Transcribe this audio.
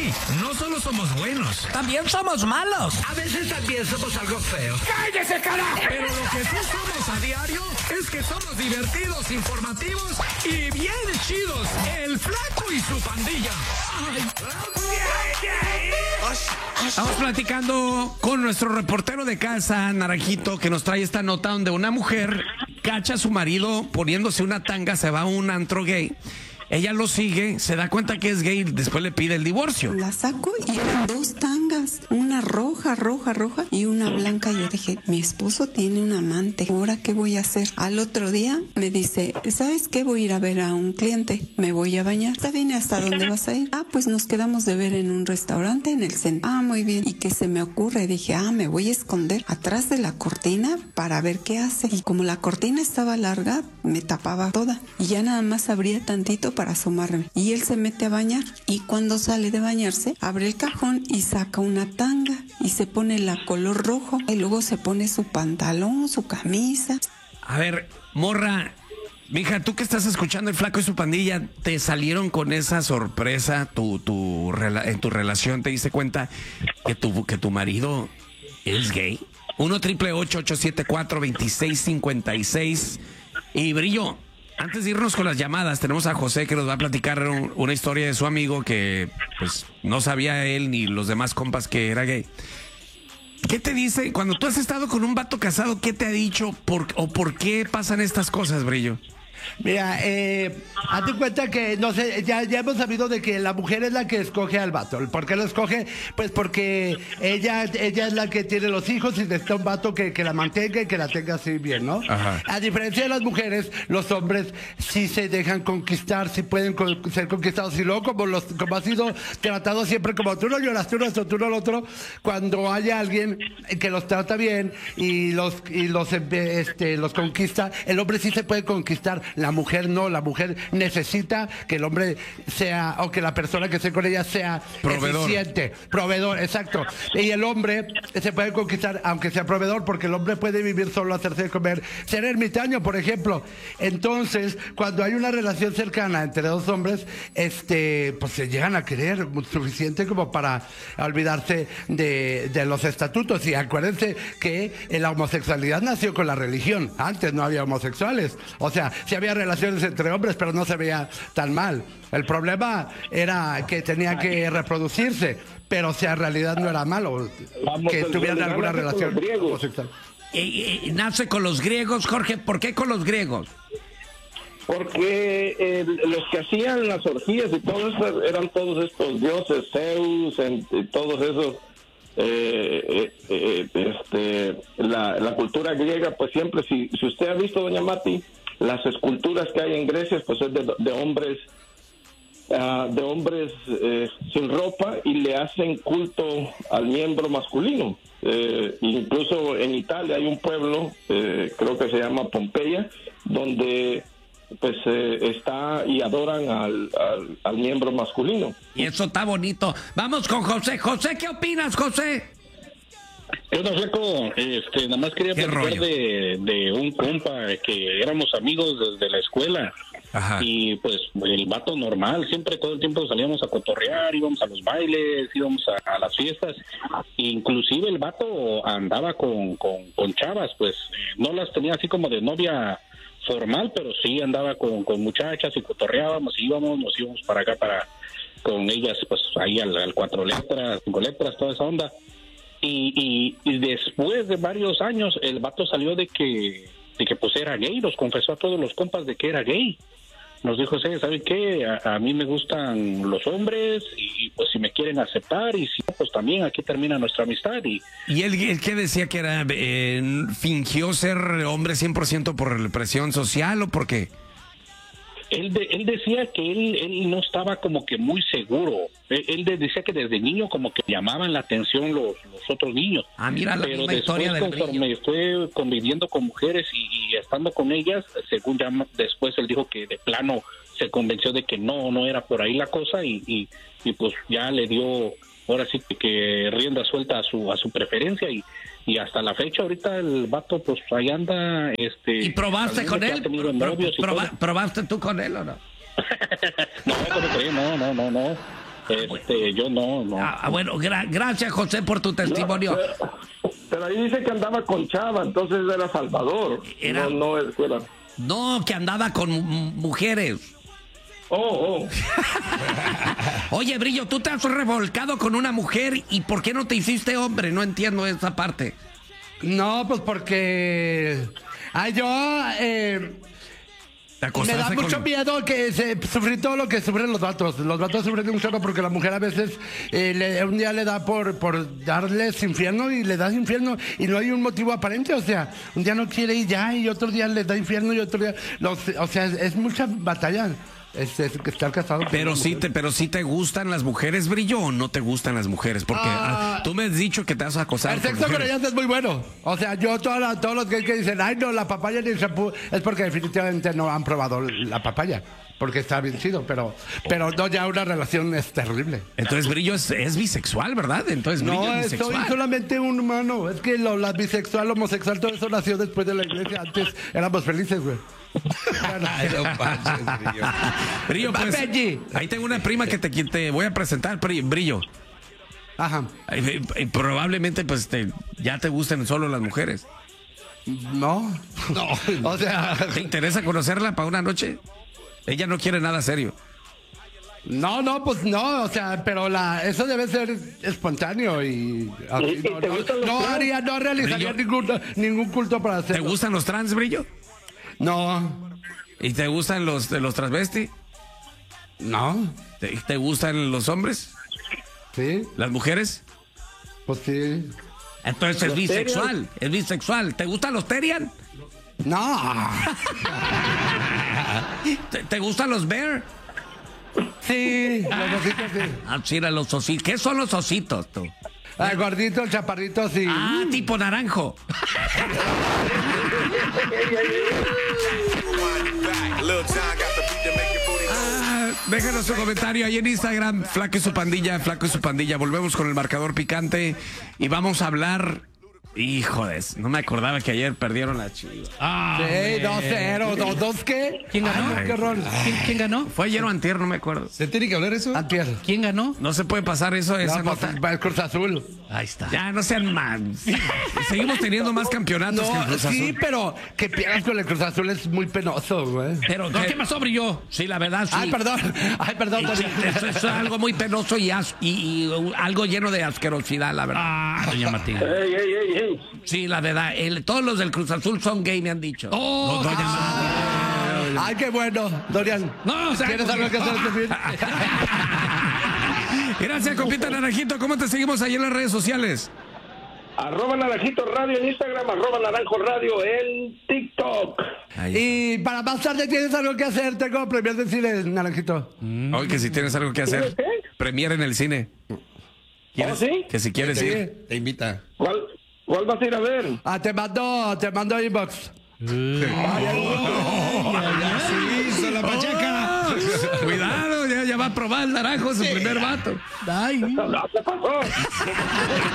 Hey, no solo somos buenos, también somos malos. A veces también somos algo feos. ¡Cállese, carajo! Pero lo que sí somos a diario es que somos divertidos, informativos y bien chidos. El Flaco y su pandilla. Estamos platicando con nuestro reportero de casa, Naranjito, que nos trae esta nota donde una mujer cacha a su marido poniéndose una tanga, se va a un antro gay. Ella lo sigue, se da cuenta que es gay y después le pide el divorcio. La saco y eran dos tangas, una roja y una blanca. Yo dije, mi esposo tiene un amante, ¿ahora qué voy a hacer? Al otro día me dice, ¿sabes qué? Voy a ir a ver a un cliente, me voy a bañar. ¿Está bien? ¿Hasta dónde vas a ir? Ah, pues nos quedamos de ver en un restaurante en el centro. Ah, muy bien. ¿Y qué se me ocurre? Dije, me voy a esconder atrás de la cortina para ver qué hace. Y como la cortina estaba larga, me tapaba toda. Y ya nada más abría tantito para asomarme. Y él se mete a bañar y cuando sale de bañarse abre el cajón y saca una tanga y se pone la color rojo y luego se pone su pantalón, su camisa. A ver, morra, mija, tú que estás escuchando El Flaco y su pandilla, ¿te salieron con esa sorpresa en tu relación? ¿Te diste cuenta que tu marido es gay? 1-888-874-2656. Y Brillo, antes de irnos con las llamadas, tenemos a José que nos va a platicar una historia de su amigo que pues no sabía él ni los demás compas que era gay. ¿Qué te dice cuando tú has estado con un vato casado? ¿Qué te ha dicho por qué pasan estas cosas, Brillo? Mira, hazte cuenta que, no sé, ya hemos sabido de que la mujer es la que escoge al vato. ¿Por qué lo escoge? Pues porque ella es la que tiene los hijos y necesita un vato que la mantenga y que la tenga así bien, ¿no? Ajá. A diferencia de las mujeres, los hombres sí se dejan conquistar, sí pueden ser conquistados. Y luego, como ha sido tratado siempre, como tú no lloras, tú no esto, tú no lo otro, cuando hay alguien que los trata bien y los conquista, el hombre sí se puede conquistar. La mujer no, la mujer necesita que el hombre sea, o que la persona que esté con ella sea eficiente, proveedor, exacto. Y el hombre se puede conquistar aunque sea proveedor, porque el hombre puede vivir solo, hacerse de comer, ser ermitaño, por ejemplo. Entonces, cuando hay una relación cercana entre dos hombres, pues se llegan a querer suficiente como para olvidarse de los estatutos. Y acuérdense que la homosexualidad nació con la religión. Antes no había homosexuales. O sea, sí había relaciones entre hombres, pero no se veía tan mal. El problema era que tenía que reproducirse, pero en realidad no era malo que tuvieran alguna relación homosexual. Nace con los griegos, Jorge. ¿Por qué con los griegos? Porque los que hacían las orgías y todo eso eran todos estos dioses, Zeus, y todos esos. La cultura griega, pues siempre, si usted ha visto, doña Mati, las esculturas que hay en Grecia, pues es de hombres sin ropa, y le hacen culto al miembro masculino. Incluso en Italia hay un pueblo, creo que se llama Pompeya, donde pues está y adoran al miembro masculino. Y eso está bonito. Vamos con José. José, ¿qué opinas, José? Yo no Flaco, nada más quería platicar de un compa que éramos amigos desde la escuela. Ajá. Y pues el vato normal, siempre todo el tiempo salíamos a cotorrear, íbamos a los bailes, íbamos a las fiestas. Inclusive el vato andaba con chavas, pues no las tenía así como de novia formal, pero sí andaba con muchachas y cotorreábamos, nos íbamos para acá con ellas, pues ahí al 4 letras, 5 letras, toda esa onda. Y después de varios años el vato salió de que pues era gay, nos confesó a todos los compas de que era gay. Nos dijo, ¿saben qué? A mí me gustan los hombres y pues si me quieren aceptar, y si no, pues también aquí termina nuestra amistad. ¿Y él qué decía que era? ¿Fingió ser hombre 100% por presión social o por qué? Él decía que él no estaba como que muy seguro. Él decía que desde niño como que llamaban la atención los otros niños. Mira la pero misma historia del conforme fue conviviendo con mujeres y estando con ellas, según ya después él dijo que de plano se convenció de que no era por ahí la cosa y pues ya le dio ahora sí que rienda suelta a su preferencia y hasta la fecha ahorita el vato pues ahí anda ¿Y probaste con él? ¿Probaste tú con él o no? No. Yo no. Bueno, gracias, José, por tu testimonio. Pero ahí dice que andaba con Chava, entonces era Salvador. No era. No, que andaba con mujeres. Oye, Brillo, tú te has revolcado con una mujer y ¿por qué no te hiciste hombre? No entiendo esa parte. No, pues porque... me da mucho miedo que sufrí todo lo que sufren los vatos. Los vatos sufren un chorro porque la mujer a veces un día le da por darles infierno y le das infierno y no hay un motivo aparente. O sea, un día no quiere y ya, y otro día le da infierno y otro día... o sea, es mucha batalla. Estar casado. Pero sí te gustan las mujeres, Brillo, o no te gustan las mujeres, porque tú me has dicho que te vas a acosar. El sexo con ellas es muy bueno. O sea, todos los gays que dicen, ay no, la papaya ni el shampoo, es porque definitivamente no han probado la papaya, porque está bien chido, pero no, ya una relación es terrible. Entonces Brillo es bisexual, ¿verdad? Entonces Brillo no, es bisexual. Soy solamente un humano. Es que la bisexual, homosexual, todo eso nació después de la iglesia. Antes éramos felices, güey. Brillo, pues, ahí tengo una prima que te voy a presentar, Brillo. Ajá. Probablemente pues ya te gusten solo las mujeres. No. O sea, ¿te interesa conocerla para una noche? Ella no quiere nada serio. No, pues no, o sea, pero eso debe ser espontáneo y no realizaría ningún culto para hacerlo. ¿Te gustan los trans, Brillo? No. ¿Y te gustan los transvesti? No. ¿Te gustan los hombres? Sí. ¿Las mujeres? Pues sí. Entonces es bisexual. ¿Te gustan los terian? No. ¿Te gustan los bear? Sí, los ositos sí. Mira, los ositos. ¿Qué son los ositos, tú? Gorditos, chaparritos y... tipo naranjo. Déjanos su comentario ahí en Instagram, Flaco y su pandilla. Volvemos con el marcador picante y vamos a hablar... Híjoles, no me acordaba que ayer perdieron la Chivas. Sí, 2-0, 2-2, ¿qué? ¿Quién ganó? Qué horror. ¿Quién ganó? ¿Fue ayer o antier? No me acuerdo. ¿Se tiene que hablar eso? Antier. ¿Quién ganó? No se puede pasar esa nota. El Cruz Azul. Ahí está. Ya, no sean mal. Seguimos teniendo más campeonatos que el Cruz Azul. Sí, pero que pierdas con el Cruz Azul es muy penoso, güey. Pero, ¿qué pasó, Brillo? Sí, la verdad, sí. Ay, perdón. Sí, es algo muy penoso y algo lleno de asquerosidad, la verdad. Doña Martina. Ey. Sí, la verdad. Todos los del Cruz Azul son gay, me han dicho. Oh, Doña Martina. Ay, qué bueno, Dorian. No, o sea, ¿Quieres algo que hacer este fin? Gracias, compita Naranjito. ¿Cómo te seguimos ahí en las redes sociales? @Naranjito Radio en Instagram, @Naranjo Radio en TikTok. Y para más tarde tienes algo que hacer, tengo premier de cine, Naranjito. Hoy que si tienes algo que hacer, ¿Qué? premier en el cine. ¿Sí? Que si quieres ir. Te invita. ¿Cuál vas a ir a ver? Te mando inbox. Sí, son la pachaca. Cuidado, ya va a probar el naranjo su primer vato. Ay. ¿Qué pasó?